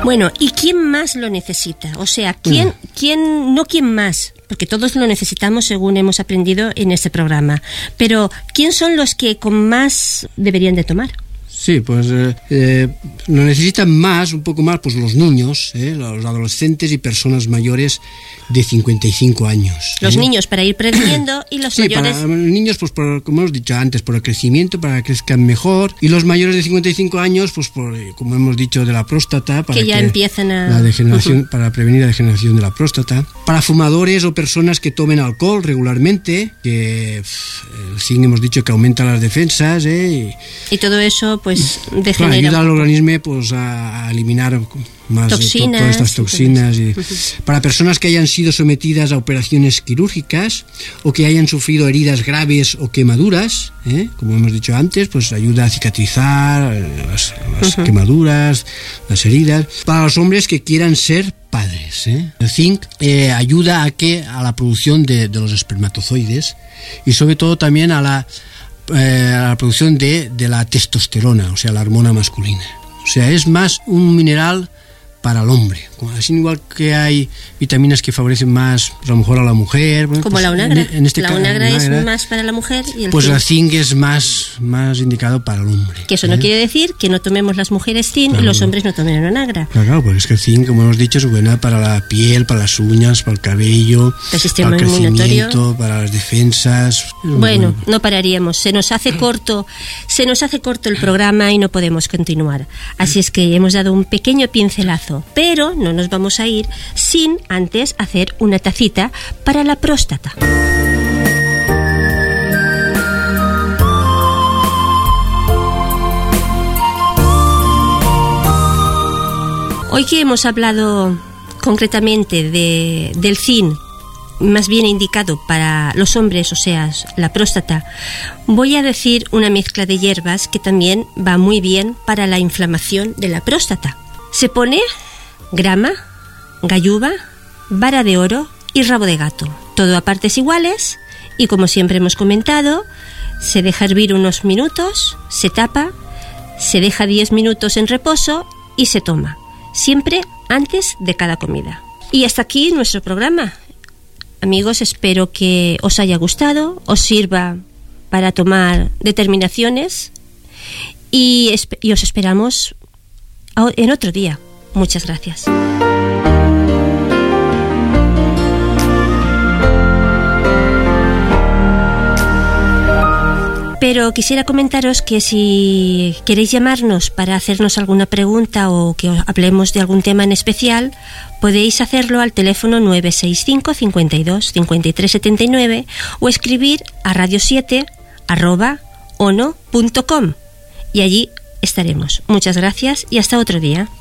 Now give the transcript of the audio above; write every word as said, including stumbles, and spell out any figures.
Bueno, ¿y quién más lo necesita? O sea, ¿quién, mm. quién, no quién más? Porque todos lo necesitamos según hemos aprendido en este programa. Pero, ¿quién son los que con más deberían de tomar? Sí, pues eh, eh, lo necesitan más, un poco más, pues los niños, eh, los adolescentes y personas mayores de cincuenta y cinco años. Los ¿eh? niños para ir previniendo y los sí, mayores... para los niños, pues por, como hemos dicho antes, por el crecimiento, para que crezcan mejor. Y los mayores de cincuenta y cinco años, pues por, como hemos dicho, de la próstata. Para que ya que empiezan a... La degeneración, uh-huh. Para prevenir la degeneración de la próstata. Para fumadores o personas que tomen alcohol regularmente, que pff, sí hemos dicho que aumenta las defensas, ¿eh? Y, y todo eso, pues, degenera. Claro, ayuda al organismo pues, a, a eliminar más toxinas, to, todas estas toxinas. Y, para personas que hayan sido sometidas a operaciones quirúrgicas o que hayan sufrido heridas graves o quemaduras, ¿eh? Como hemos dicho antes, pues ayuda a cicatrizar las, las uh-huh. quemaduras, las heridas. Para los hombres que quieran ser padres, ¿eh? El zinc eh, ayuda a que a la producción de, de los espermatozoides y sobre todo también a la Eh, a la producción de, de la testosterona, o sea, la hormona masculina. O sea, es más un mineral para el hombre. Así igual que hay vitaminas que favorecen más, pues, a lo mejor a la mujer. Bueno, como pues, la onagra. En, en este la caso, onagra es onagra, más para la mujer y el pues zinc. el zinc es más, más indicado para el hombre. Que eso ¿eh? No quiere decir que no tomemos las mujeres zinc claro. y los hombres no tomen onagra. Claro, claro, porque es que el zinc, como hemos dicho, es buena para la piel, para las uñas, para el cabello, el sistema para el inmunitario, crecimiento, para las defensas. Bueno, bueno, no pararíamos. Se nos hace corto, se nos hace corto el programa y no podemos continuar. Así es que hemos dado un pequeño pincelazo, pero no nos vamos a ir sin antes hacer una tacita para la próstata. Hoy que hemos hablado concretamente de, del zinc, más bien indicado para los hombres, o sea, la próstata, voy a decir una mezcla de hierbas que también va muy bien para la inflamación de la próstata. Se pone grama, galluva, vara de oro y rabo de gato, todo a partes iguales y, como siempre hemos comentado, se deja hervir unos minutos, se tapa, se deja diez minutos en reposo y se toma, siempre antes de cada comida. Y hasta aquí nuestro programa. Amigos, espero que os haya gustado, os sirva para tomar determinaciones y, y os esperamos en otro día. Muchas gracias. Pero quisiera comentaros que si queréis llamarnos para hacernos alguna pregunta o que hablemos de algún tema en especial, podéis hacerlo al teléfono nueve seis cinco, cincuenta y dos, cincuenta y tres setenta y nueve o escribir a radio siete arroba ono punto com y allí estaremos. Muchas gracias y hasta otro día.